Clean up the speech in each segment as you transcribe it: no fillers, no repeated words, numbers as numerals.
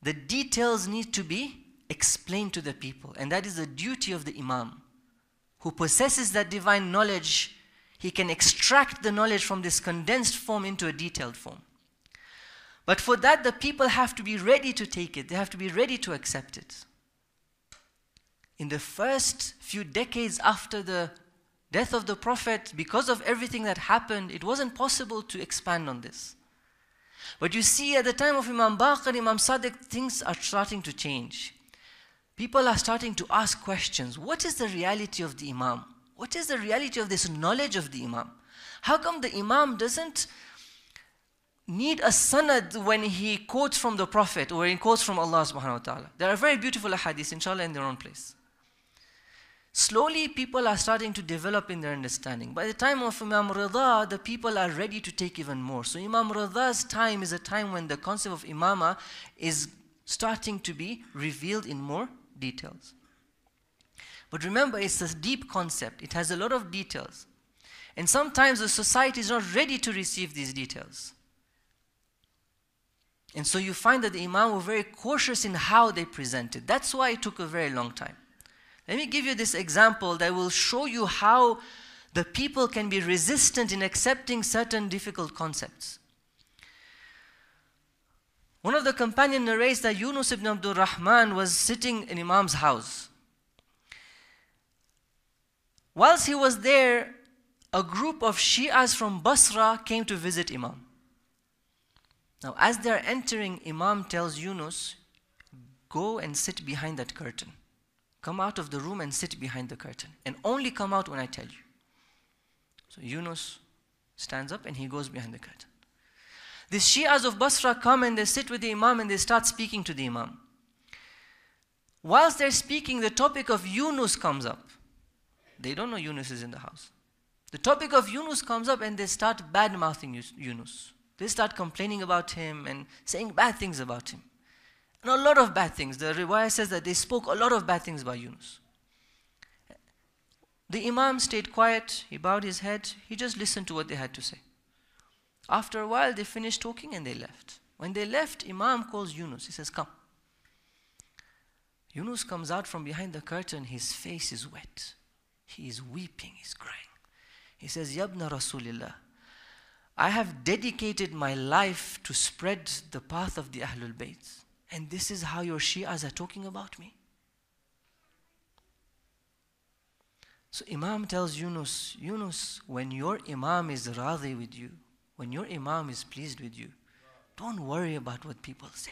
the details need to be explained to the people. And that is the duty of the Imam. Who possesses that divine knowledge, he can extract the knowledge from this condensed form into a detailed form. But for that, the people have to be ready to take it. They have to be ready to accept it. In the first few decades after the death of the Prophet, because of everything that happened, it wasn't possible to expand on this. But you see, at the time of Imam Baqir, Imam Sadiq, things are starting to change. People are starting to ask questions. What is the reality of the Imam? What is the reality of this knowledge of the Imam? How come the Imam doesn't need a sanad when he quotes from the Prophet or he quotes from Allah subhanahu wa ta'ala? There are very beautiful hadiths, inshallah, in their own place. Slowly, people are starting to develop in their understanding. By the time of Imam Rida, the people are ready to take even more. So Imam Rida's time is a time when the concept of imama is starting to be revealed in more details. But remember, it's a deep concept. It has a lot of details. And sometimes the society is not ready to receive these details. And so you find that the Imam were very cautious in how they presented. That's why it took a very long time. Let me give you this example that will show you how the people can be resistant in accepting certain difficult concepts. One of the companions narrates that Yunus ibn Abdul Rahman was sitting in Imam's house. Whilst he was there, a group of Shias from Basra came to visit Imam. Now, as they are entering, Imam tells Yunus, go and sit behind that curtain. Come out of the room and sit behind the curtain. And only come out when I tell you. So Yunus stands up and he goes behind the curtain. These Shias of Basra come and they sit with the Imam and they start speaking to the Imam. Whilst they're speaking, the topic of Yunus comes up. They don't know Yunus is in the house. The topic of Yunus comes up and they start bad-mouthing Yunus. They start complaining about him and saying bad things about him. And a lot of bad things. The riwayah says that they spoke a lot of bad things about Yunus. The Imam stayed quiet, he bowed his head, he just listened to what they had to say. After a while, they finished talking and they left. When they left, Imam calls Yunus. He says, come. Yunus comes out from behind the curtain, his face is wet. He is weeping, he's crying. He says, Yabna Rasulillah, I have dedicated my life to spread the path of the Ahlul Bayt. And this is how your Shi'as are talking about me. So Imam tells Yunus, Yunus, when your Imam is radhi with you, when your Imam is pleased with you, don't worry about what people say.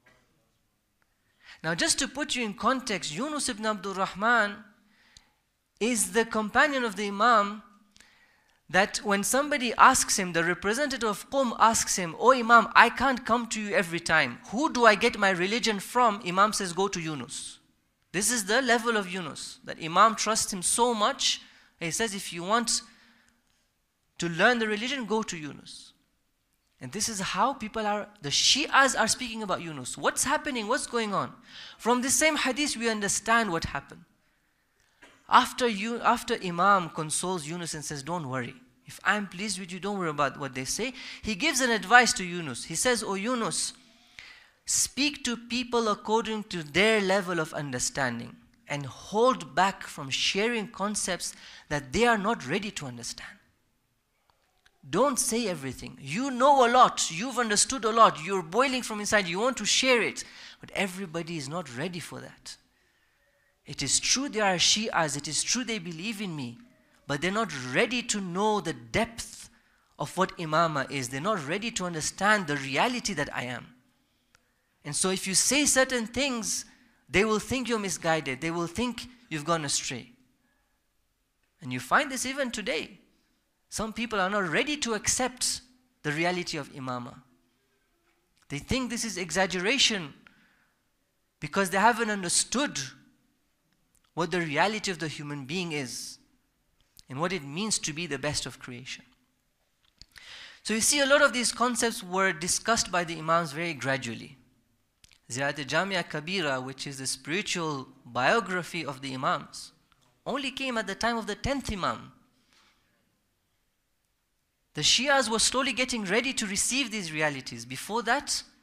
Now just to put you in context, Yunus ibn Abdul Rahman is the companion of the Imam that when somebody asks him, the representative of Qum asks him, oh Imam, I can't come to you every time. Who do I get my religion from? Imam says, go to Yunus. This is the level of Yunus, that Imam trusts him so much. He says, if you want to learn the religion, go to Yunus. And this is how people are, the Shi'as are speaking about Yunus. What's happening? What's going on? From the same hadith, we understand what happened. After Imam consoles Yunus and says, don't worry. If I'm pleased with you, don't worry about what they say. He gives an advice to Yunus. He says, oh Yunus, speak to people according to their level of understanding and hold back from sharing concepts that they are not ready to understand. Don't say everything. You know a lot. You've understood a lot. You're boiling from inside. You want to share it. But everybody is not ready for that. It is true they are Shi'as, it is true they believe in me, but they're not ready to know the depth of what imama is. They're not ready to understand the reality that I am. And so if you say certain things, they will think you're misguided. They will think you've gone astray. And you find this even today. Some people are not ready to accept the reality of imama. They think this is exaggeration because they haven't understood what the reality of the human being is and what it means to be the best of creation. So you see, a lot of these concepts were discussed by the Imams very gradually. Ziyarat Jamia Kabira, which is the spiritual biography of the Imams, only came at the time of the 10th Imam. The Shias were slowly getting ready to receive these realities. Before that,